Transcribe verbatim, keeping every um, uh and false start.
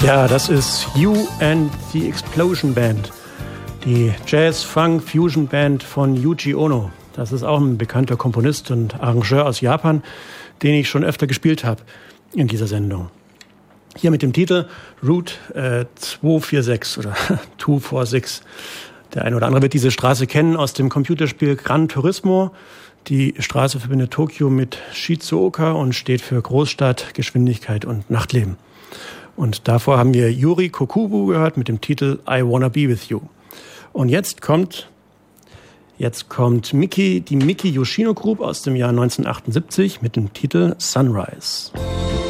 Ja, das ist You and the Explosion Band, die Jazz-Funk-Fusion-Band von Yuji Ono. Das ist auch ein bekannter Komponist und Arrangeur aus Japan, den ich schon öfter gespielt habe in dieser Sendung. Hier mit dem Titel Route äh, zwei vier sechs oder zwei vier sechs. Der eine oder andere wird diese Straße kennen aus dem Computerspiel Gran Turismo. Die Straße verbindet Tokio mit Shizuoka und steht für Großstadt, Geschwindigkeit und Nachtleben. Und davor haben wir Yuri Kokubu gehört mit dem Titel I Wanna Be With You. Und jetzt kommt, jetzt kommt Miki, die Miki Yoshino Group aus dem Jahr neunzehnhundertachtundsiebzig mit dem Titel Sunrise.